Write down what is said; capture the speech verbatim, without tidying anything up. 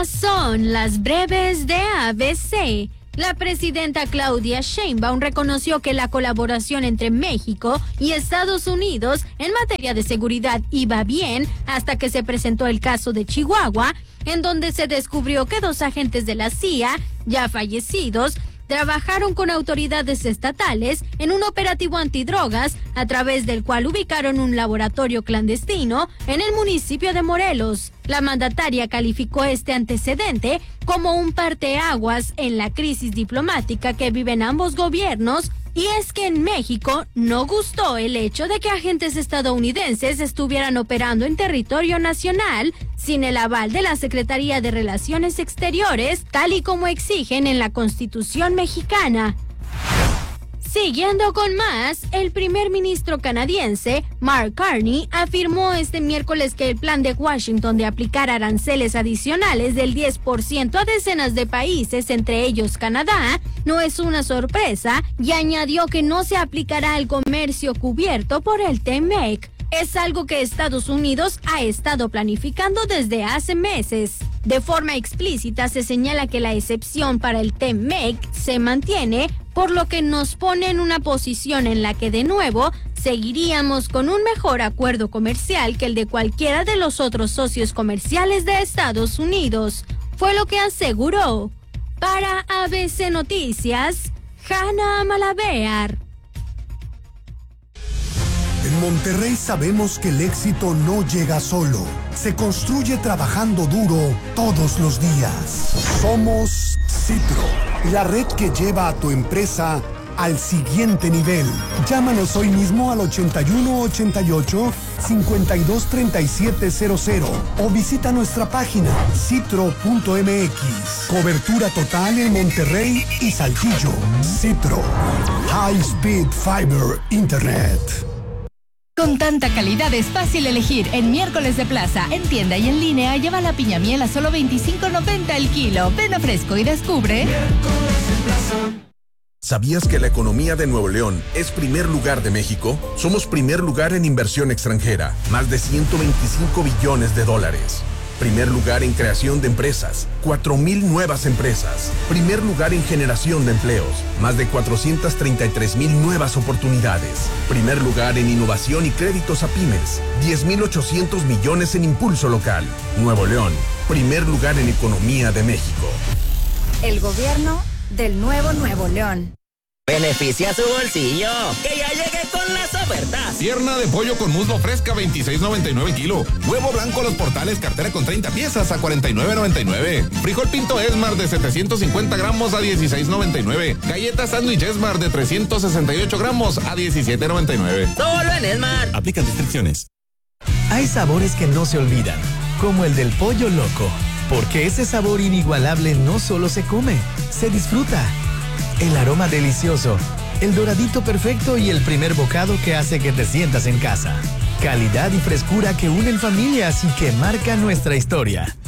Son las breves de A B C. La presidenta Claudia Sheinbaum reconoció que la colaboración entre México y Estados Unidos en materia de seguridad iba bien hasta que se presentó el caso de Chihuahua, en donde se descubrió que dos agentes de la C I A, ya fallecidos, trabajaron con autoridades estatales en un operativo antidrogas a través del cual ubicaron un laboratorio clandestino en el municipio de Morelos. La mandataria calificó este antecedente como un parteaguas en la crisis diplomática que viven ambos gobiernos, y es que en México no gustó el hecho de que agentes estadounidenses estuvieran operando en territorio nacional sin el aval de la Secretaría de Relaciones Exteriores, tal y como exigen en la Constitución mexicana. Siguiendo con más, el primer ministro canadiense, Mark Carney, afirmó este miércoles que el plan de Washington de aplicar aranceles adicionales del diez por ciento a decenas de países, entre ellos Canadá, no es una sorpresa, y añadió que no se aplicará al comercio cubierto por el T M E C. Es algo que Estados Unidos ha estado planificando desde hace meses. De forma explícita se señala que la excepción para el T M E C se mantiene, por lo que nos pone en una posición en la que de nuevo seguiríamos con un mejor acuerdo comercial que el de cualquiera de los otros socios comerciales de Estados Unidos, fue lo que aseguró. Para A B C Noticias, Hanna Malavear. En Monterrey sabemos que el éxito no llega solo, se construye trabajando duro todos los días. Somos Citro, la red que lleva a tu empresa al siguiente nivel. Llámanos hoy mismo al ochenta y uno ochenta y ocho cincuenta y dos treinta y siete cero cero o visita nuestra página citro punto m x. Cobertura total en Monterrey y Saltillo. Citro, High Speed Fiber Internet. Con tanta calidad es fácil elegir. En Miércoles de Plaza, en tienda y en línea, lleva la piña miel a solo veinticinco noventa el kilo. Ven a Fresco y descubre. ¿Sabías que la economía de Nuevo León es primer lugar de México? Somos primer lugar en inversión extranjera, más de ciento veinticinco billones de dólares. Primer lugar en creación de empresas, cuatro mil nuevas empresas. Primer lugar en generación de empleos, más de cuatrocientas treinta y tres mil nuevas oportunidades. Primer lugar en innovación y créditos a pymes, diez mil ochocientos millones en impulso local. Nuevo León, primer lugar en economía de México. El gobierno del nuevo Nuevo León. Beneficia su bolsillo, que ya llegué con las ofertas. Pierna de pollo con muslo fresca, veintiséis noventa y nueve el kilo. Huevo blanco Los Portales, cartera con treinta piezas a cuarenta y nueve noventa y nueve. Frijol pinto Esmar de setecientos cincuenta gramos a dieciséis noventa y nueve. Galleta sándwich Esmar de trescientos sesenta y ocho gramos a diecisiete noventa y nueve. Solo en Esmar. Aplican restricciones. Hay sabores que no se olvidan, como el del pollo loco, porque ese sabor inigualable no solo se come, se disfruta. El aroma delicioso, el doradito perfecto y el primer bocado que hace que te sientas en casa. Calidad y frescura que unen familias y que marcan nuestra historia.